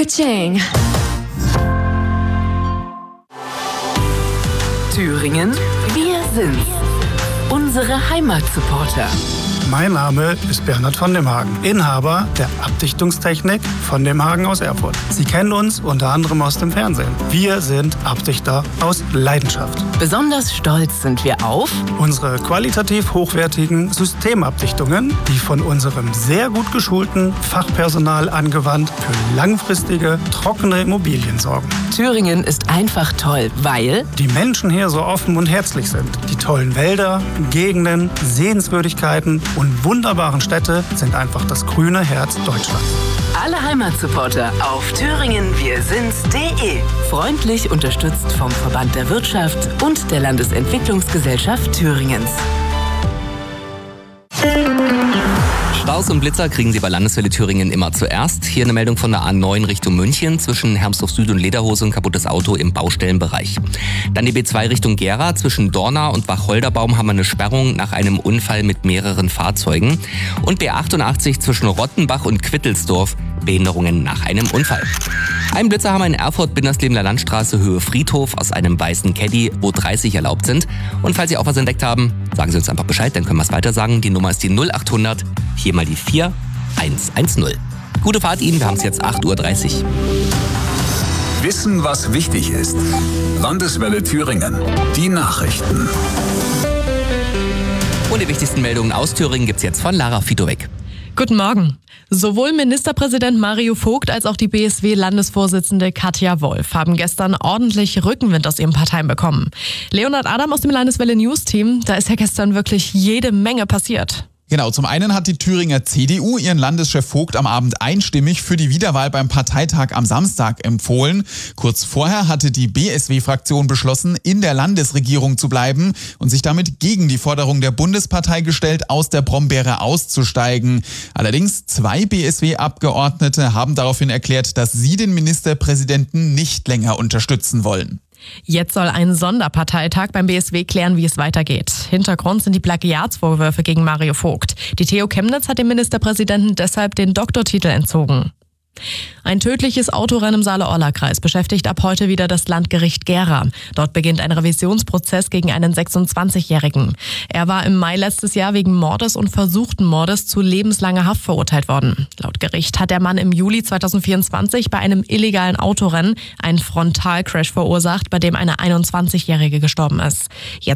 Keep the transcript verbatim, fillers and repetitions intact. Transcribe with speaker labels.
Speaker 1: Ka-ching.
Speaker 2: Thüringen, wir sind's. Unsere Heimatsupporter.
Speaker 3: Mein Name ist Bernhard von dem Hagen, Inhaber der Abdichtungstechnik von dem Hagen aus Erfurt. Sie kennen uns unter anderem aus dem Fernsehen. Wir sind Abdichter aus Leidenschaft.
Speaker 2: Besonders stolz sind wir auf
Speaker 3: unsere qualitativ hochwertigen Systemabdichtungen, die von unserem sehr gut geschulten Fachpersonal angewandt für langfristige, trockene Immobilien sorgen.
Speaker 2: Thüringen ist einfach toll, weil
Speaker 3: die Menschen hier so offen und herzlich sind. Die tollen Wälder, Gegenden, Sehenswürdigkeiten und wunderbaren Städte sind einfach das grüne Herz Deutschlands.
Speaker 2: Alle Heimatsupporter auf thüringen wir sind's punkt de. Freundlich unterstützt vom Verband der Wirtschaft und der Landesentwicklungsgesellschaft Thüringens.
Speaker 4: Staus und Blitzer kriegen Sie bei Landeswelle Thüringen immer zuerst. Hier eine Meldung von der A neun Richtung München zwischen Hermsdorf Süd und Lederhose und kaputtes Auto im Baustellenbereich. Dann die B zwei Richtung Gera zwischen Dorna und Wacholderbaum haben wir eine Sperrung nach einem Unfall mit mehreren Fahrzeugen. Und B achtundachtzig zwischen Rottenbach und Quittelsdorf Behinderungen nach einem Unfall. Einen Blitzer haben wir in Erfurt, Binderslebender Landstraße, Höhe Friedhof, aus einem weißen Caddy, wo dreißig erlaubt sind. Und falls Sie auch was entdeckt haben, sagen Sie uns einfach Bescheid, dann können wir es weiter sagen. Die Nummer ist die null achthundert, hier mal die vier eins eins null. Gute Fahrt Ihnen, wir haben es jetzt acht Uhr dreißig.
Speaker 5: Wissen, was wichtig ist. Landeswelle Thüringen. Die Nachrichten.
Speaker 4: Und die wichtigsten Meldungen aus Thüringen gibt's jetzt von Lara Fitowek.
Speaker 6: Guten Morgen. Sowohl Ministerpräsident Mario Vogt als auch die B S W-Landesvorsitzende Katja Wolf haben gestern ordentlich Rückenwind aus ihren Parteien bekommen. Leonhard Adam aus dem Landeswelle News-Team, da ist ja gestern wirklich jede Menge passiert.
Speaker 7: Genau, zum einen hat die Thüringer C D U ihren Landeschef Vogt am Abend einstimmig für die Wiederwahl beim Parteitag am Samstag empfohlen. Kurz vorher hatte die B S W-Fraktion beschlossen, in der Landesregierung zu bleiben und sich damit gegen die Forderung der Bundespartei gestellt, aus der Brombeere auszusteigen. Allerdings zwei B S W-Abgeordnete haben daraufhin erklärt, dass sie den Ministerpräsidenten nicht länger unterstützen wollen.
Speaker 6: Jetzt soll ein Sonderparteitag beim B S W klären, wie es weitergeht. Hintergrund sind die Plagiatsvorwürfe gegen Mario Vogt. Die T U Chemnitz hat dem Ministerpräsidenten deshalb den Doktortitel entzogen. Ein tödliches Autorennen im Saale-Orla-Kreis beschäftigt ab heute wieder das Landgericht Gera. Dort beginnt ein Revisionsprozess gegen einen sechsundzwanzigjährigen. Er war im Mai letztes Jahr wegen Mordes und versuchten Mordes zu lebenslanger Haft verurteilt worden. Laut Gericht hat der Mann im Juli zweitausendvierundzwanzig bei einem illegalen Autorennen einen Frontalcrash verursacht, bei dem eine einundzwanzigjährige gestorben ist. Jetzt